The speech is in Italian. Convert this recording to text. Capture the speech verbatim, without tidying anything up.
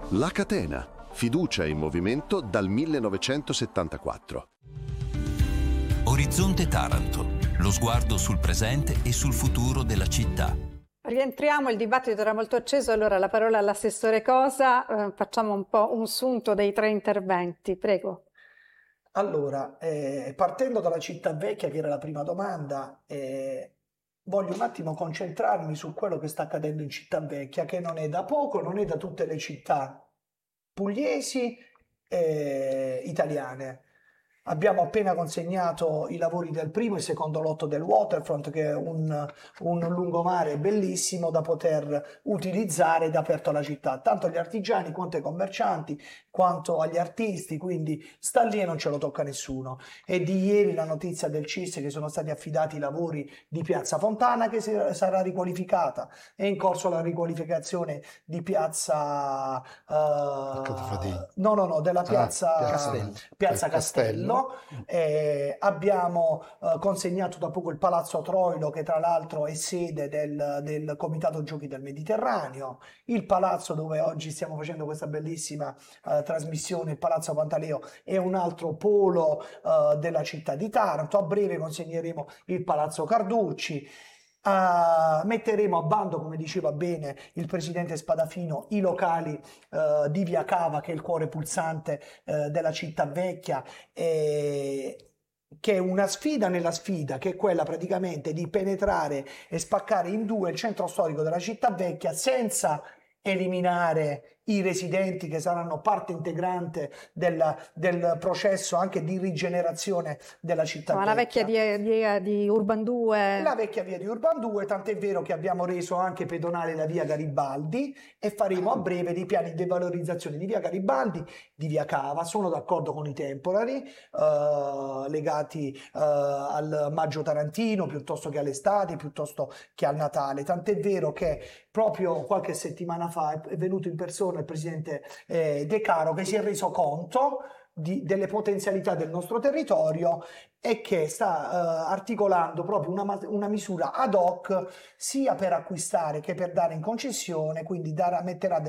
La Catena, fiducia in movimento dal millenovecentosettantaquattro. Orizzonte Taranto, lo sguardo sul presente e sul futuro della città. Rientriamo, il dibattito era molto acceso, allora la parola all'assessore Cosa, eh, facciamo un po' un sunto dei tre interventi, prego. Allora, eh, partendo dalla città vecchia, che era la prima domanda, eh, voglio un attimo concentrarmi su quello che sta accadendo in città vecchia, che non è da poco, non è da tutte le città pugliesi e italiane. Abbiamo appena consegnato i lavori del primo e secondo lotto del Waterfront, che è un, un lungomare bellissimo da poter utilizzare ed aperto alla città, tanto agli artigiani quanto ai commercianti, quanto agli artisti, quindi sta lì e non ce lo tocca nessuno. È di ieri la notizia del C I S che sono stati affidati i lavori di Piazza Fontana, che sarà riqualificata. È in corso la riqualificazione di Piazza uh, no no no della Piazza ah, Castello. Piazza Castello. Eh, abbiamo uh, consegnato da poco il Palazzo Troilo, che tra l'altro è sede del, del Comitato Giochi del Mediterraneo, il palazzo dove oggi stiamo facendo questa bellissima uh, trasmissione, il Palazzo Pantaleo, è un altro polo uh, della città di Taranto. A breve consegneremo il Palazzo Carducci. Uh, metteremo a bando, come diceva bene il presidente Spadafino, i locali uh, di Via Cava, che è il cuore pulsante uh, della città vecchia, e che è una sfida nella sfida, che è quella praticamente di penetrare e spaccare in due il centro storico della città vecchia senza eliminare i residenti, che saranno parte integrante del, del processo anche di rigenerazione della città Ma vecchia. La vecchia di, di, di Urban due. La vecchia via di Urban due, tant'è vero che abbiamo reso anche pedonale la via Garibaldi e faremo a breve dei piani di valorizzazione di via Garibaldi, di via Cava. Sono d'accordo con i temporary eh, legati eh, al maggio tarantino piuttosto che all'estate, piuttosto che al Natale. Tant'è vero che proprio qualche settimana fa è venuto in persona il presidente eh, De Caro, che si è reso conto di, delle potenzialità del nostro territorio e che sta uh, articolando proprio una, una misura ad hoc sia per acquistare che per dare in concessione, quindi darà, metterà